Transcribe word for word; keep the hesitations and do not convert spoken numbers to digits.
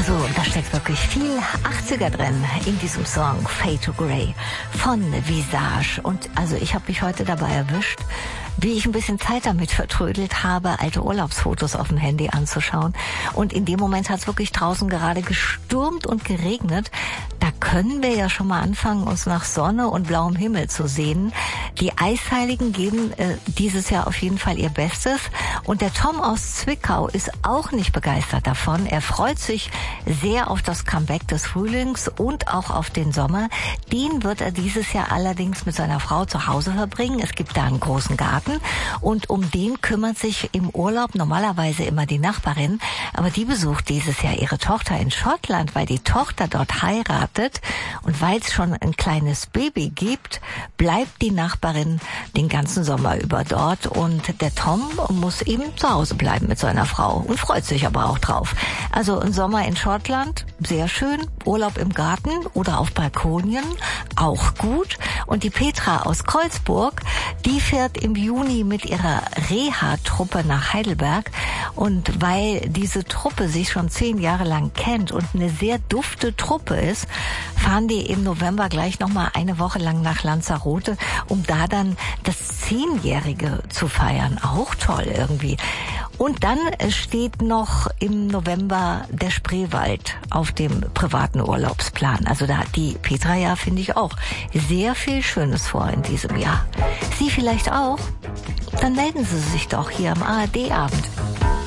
So, und da steckt wirklich viel achtziger drin in diesem Song Fade to Grey von Visage. Und also ich habe mich heute dabei erwischt, wie ich ein bisschen Zeit damit vertrödelt habe, alte Urlaubsfotos auf dem Handy anzuschauen. Und in dem Moment hat es wirklich draußen gerade gestürmt und geregnet. Da können wir ja schon mal anfangen, uns nach Sonne und blauem Himmel zu sehnen. Die Eisheiligen geben äh, dieses Jahr auf jeden Fall ihr Bestes. Und der Tom aus Zwickau ist auch nicht begeistert davon. Er freut sich sehr auf das Comeback des Frühlings und auch auf den Sommer. Den wird er dieses Jahr allerdings mit seiner Frau zu Hause verbringen. Es gibt da einen großen Garten und um den kümmert sich im Urlaub normalerweise immer die Nachbarin. Aber die besucht dieses Jahr ihre Tochter in Schottland, weil die Tochter dort heiratet. Und weil es schon ein kleines Baby gibt, bleibt die Nachbarin den ganzen Sommer über dort. Und der Tom muss eben zu Hause bleiben mit seiner Frau und freut sich aber auch drauf. Also ein Sommer in Schottland, sehr schön. Urlaub im Garten oder auf Balkonien, auch gut. Und die Petra aus Kreuzburg, die fährt im Juni mit ihrer Reha-Truppe nach Heidelberg. Und weil diese Truppe sich schon zehn Jahre lang kennt und eine sehr dufte Truppe ist, fahren die im November gleich nochmal eine Woche lang nach Lanzarote, um da dann das Zehnjährige zu feiern. Auch toll irgendwie. Und dann steht noch im November der Spreewald auf dem privaten Urlaubsplan. Also da hat die Petra ja, finde ich, auch sehr viel Schönes vor in diesem Jahr. Sie vielleicht auch? Dann melden Sie sich doch hier am A R D-Abend.